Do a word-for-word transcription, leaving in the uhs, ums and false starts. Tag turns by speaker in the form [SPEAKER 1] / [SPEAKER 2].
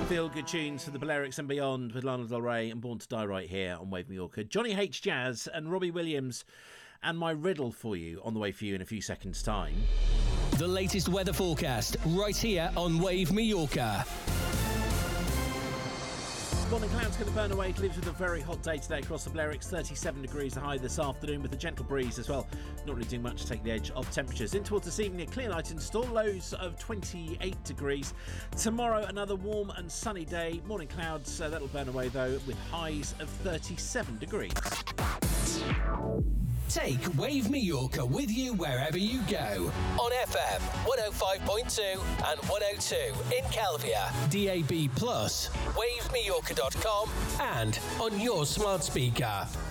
[SPEAKER 1] Feel-good tunes for the Balearics and beyond with Lana Del Rey and Born to Die right here on Wave Mallorca. Johnny H. Jazz and Robbie Williams and my riddle for you on the way for you in a few seconds' time.
[SPEAKER 2] The latest weather forecast right here on Wave Mallorca.
[SPEAKER 1] Morning clouds going to burn away. It leaves with a very hot day today across the Balearics. thirty-seven degrees the high this afternoon with a gentle breeze as well. Not really doing much to take the edge of temperatures. In towards this evening, a clear night in store. Lows of twenty-eight degrees. Tomorrow, another warm and sunny day. Morning clouds, uh, that'll burn away though with highs of thirty-seven degrees.
[SPEAKER 2] Take Wave Mallorca with you wherever you go. On F M, one oh five point two and one oh two in Calvia. D A B plus, wave mallorca dot com and on your smart speaker.